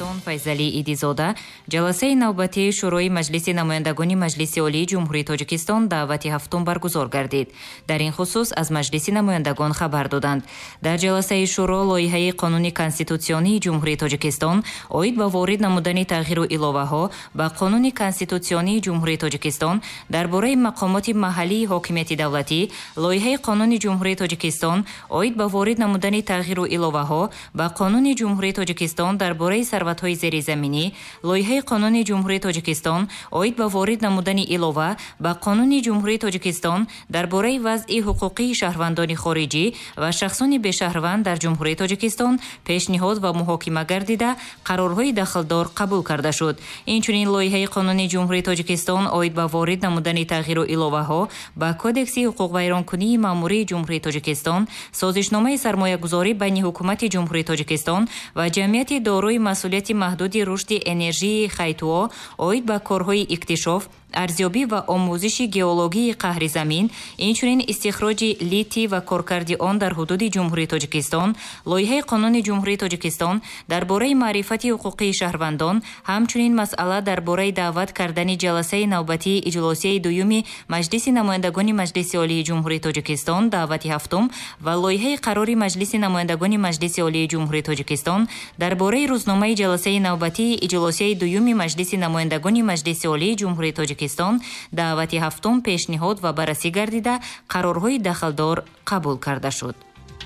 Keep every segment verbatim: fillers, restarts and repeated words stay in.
Тоҷикистон Файзалӣ Идизода ҷаласаи навбатии шӯрои Маҷлиси намояндагони Маҷлиси Олии Ҷумҳурии Тоҷикистон даъвати ҳафтум баргузор гардид. Дар ин хусус аз Маҷлиси намояндагон хабар доданд. Дар ҷаласаи шӯро лоиҳаи Қонуни Конститутсионии Ҷумҳурии Тоҷикистон оид ба ворид намудани тағйиру иловаҳо ба Қонуни Конститутсионии Ҷумҳурии Тоҷикистон дар бораи мақомоти маҳаллии ҳокимияти давлатӣ, лоиҳаи Қонуни Ҷумҳурии Тоҷикистон оид ба ворид намудани тағйиру иловаҳо ба Қонуни Ҷумҳурии Тоҷикистон дар бораи сарватҳои зеризаминӣ, лоиҳаи Қонуни Ҷумҳурии Тоҷикистон оид ба ворид намудани илова ба Қонуни Ҷумҳурии Тоҷикистон дар бораи вазъи ҳуқуқии шаҳрвандони хориҷӣ ва шахсони бешаҳрванд дар Ҷумҳурии Тоҷикистон пешниҳод ва муҳокима гардида қарорҳои дахлдор қабул карда шуд. Инчунин лоиҳаи Қонуни Ҷумҳурии Тоҷикистон оид ба ворид намудани тағйиру иловаҳо ба Кодекси ҳуқуқвайронкунии маъмурии Ҷумҳурии Тоҷикистон, созишномаи сармоягузорӣ байни ҳукумати Ҷумҳурии Тоҷикистон ва ҷамъияти дорои масъулияти маҳдуди рушди энержии Хайтуо оид ба корҳои иктишоф, арзёбӣ ва омӯзиши геологии қаҳри замин, инчунин истихроҷи литий ва коркарди он дар ҳудуди Ҷумҳурии Тоҷикистон, лоиҳаи Қонуни Ҷумҳурии Тоҷикистон дар бораи маърифати ҳуқуқии шаҳрвандон, ҳамчунин масъала дар бораи даъват кардани ҷаласаи навбатии иҷлосияи дуюми Маҷлиси намояндагони Маҷлиси Олии Ҷумҳурии Тоҷикистон даъвати ҳафтум ва лоиҳаи қарори Маҷлиси намояндагони Маҷлиси Олии Ҷумҳурии Тоҷикистон дар бораи рӯзномаи ҷаласаи навбатии иҷлосияи дуюми Маҷлиси намояндагони Маҷлиси Олии Ҷумҳурии Тоҷикистон даъвати ҳафтум пешниҳод ва баррасӣ гардида қарорҳои дахлдор қабул карда шуд.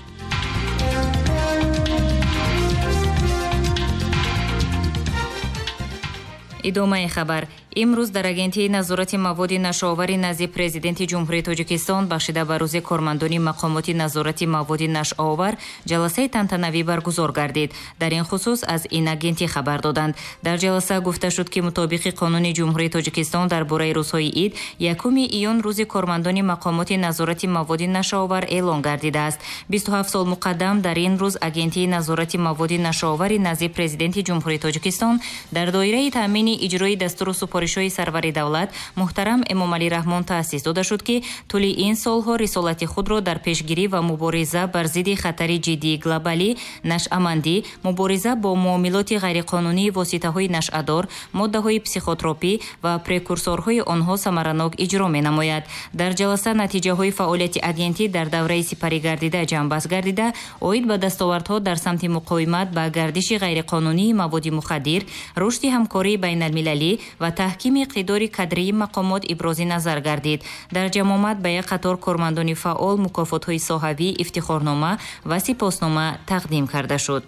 идомаи хабар. имрӯз дар агентии назорати маводи нашооварӣ назди президенти Ҷумҳурии Тоҷикистон бахшида ба рӯзи кормандони мақомоти назорати маводи нашоовар ҷаласаи тантанавӣ баргузор гардид. Дар ин хусус аз ин агентӣ хабар доданд. Дар ҷаласа гуфта шуд ки мутобиқи Қонуни Ҷумҳурии Тоҷикистон дар бораи рӯзҳои ид якуми июн рӯзи кормандони мақомоти назорати маводи нашоовар эълон гардидааст. бисту ҳафт сол муқаддам дар ин рӯз агентии назорати маводи нашоовари назди президенти Ҷумҳурии Тоҷикистон дар доираи таъмини иҷрои дастуру супоришҳои сарвари давлат муҳтарам Эмомалӣ Раҳмон таъсис дода шуд ки тӯли ин солҳо рисолати худро дар пешгирӣ ва мубориза бар зидди хатари ҷиддии глобалӣ, нашъамандӣ, мубориза бо муомилоти ғайриқонунии воситаҳои нашъадор, моддаҳои психотропӣ ва прекурсорҳои онҳо самаранок иҷро менамояд. Дар ҷаласа натиҷаҳои фаъолияти агентӣ дар давраи сипарӣ гардида ҷамъбаст гардида оид ба дастовардҳо дар самти муқовимат ба гардиши ғайриқонунии маводи мухаддир, рушди ҳамкории байналмилалӣ ва таҳкими иқтидори кадрии мақомот ибрози назар гардид. Дар ҷамомат ба як қатор кормандони фаъол мукофотҳои соҳавӣ, ифтихорнома ва сипоснома тақдим карда шуд.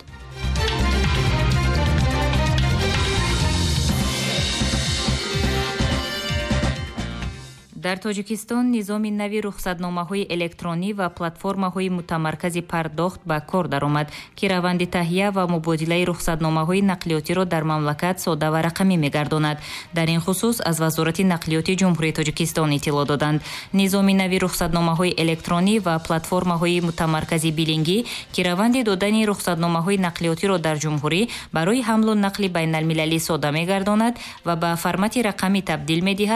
дар Тоҷикистон низоми нави рухсатномаҳои электронӣ ва платформаҳои мутамаркази пардохт ба кор даромад, ки раванди таҳия ва мубодилаи рухсатномаҳои нақлиётиро дар мамлакат сода ва рақамӣ мегардонад. Дар ин хусус аз Вазорати нақлиёти Ҷумҳурии Тоҷикистон иттилоъ доданд. Низоми нави рухсатномаҳои электронӣ ва платформаҳои мутамаркази билингӣ, ки раванди додани рухсатномаҳои нақлиётиро дар ҷумҳурӣ барои ҳамлу нақли байналмилалӣ сода мегардонад ва ба формати рақамӣ табдил медиҳад,